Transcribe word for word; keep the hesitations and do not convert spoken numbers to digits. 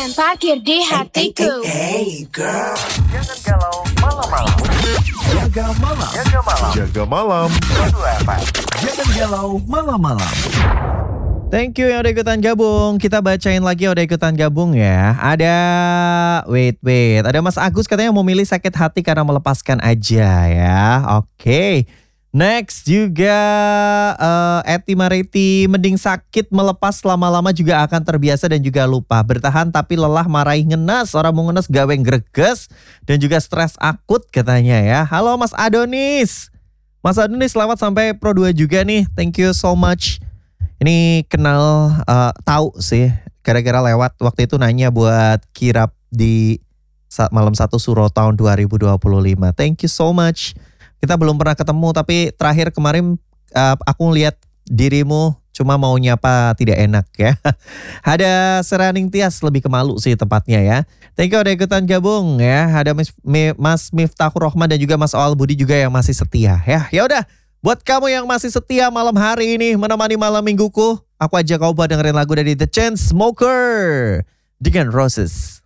dan parkir di hatiku. Hey, hey, hey, girl. Jangan galau malam-malam. Jaga malam. Jaga malam. Jaga malam. Jangan galau malam-malam. Thank you yang udah ikutan gabung. Kita bacain lagi yang udah ikutan gabung ya. Ada, wait, wait. Ada Mas Agus katanya mau milih sakit hati karena melepaskan aja ya. Oke. Okay. Next juga uh, Eti Mareti, mending sakit melepas lama-lama juga akan terbiasa dan juga lupa. Bertahan tapi lelah marahi ngenes, orang mau ngenes gawe greges dan juga stres akut katanya ya. Halo Mas Adonis. Mas Adonis selamat sampai Pro dua juga nih. Thank you so much. Ini kenal uh, tahu sih gara-gara lewat waktu itu nanya buat kirap di malam satu Suro tahun dua ribu dua puluh lima. Thank you so much. Kita belum pernah ketemu tapi terakhir kemarin uh, aku lihat dirimu cuma mau nyapa tidak enak ya. Ada Seraning Tias lebih ke malu sih tepatnya ya. Thank you udah ikutan gabung ya. Ada Mas Miftahur Rahman dan juga Mas Awal Budi juga yang masih setia ya. Ya udah, buat kamu yang masih setia malam hari ini menemani malam mingguku, aku ajak kau buat dengerin lagu dari The Chainsmokers dengan Roses.